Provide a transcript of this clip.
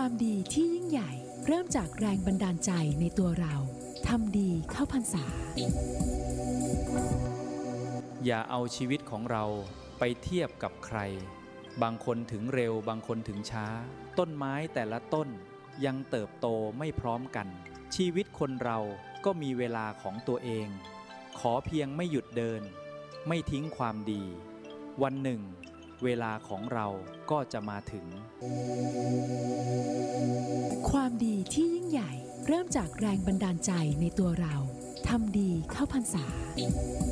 ความดีที่ยิ่งใหญ่เริ่มจากแรงบันดาลใจในตัวเราทำดีเข้าพรรษาอย่าเอาชีวิตของเราไปเทียบกับใครบางคนถึงเร็วบางคนถึงช้าต้นไม้แต่ละต้นยังเติบโตไม่พร้อมกันชีวิตคนเราก็มีเวลาของตัวเองขอเพียงไม่หยุดเดินไม่ทิ้งความดีวันหนึ่งเวลาของเราก็จะมาถึงความดีที่ยิ่งใหญ่เริ่มจากแรงบันดาลใจในตัวเราทำดีเข้าพรรษา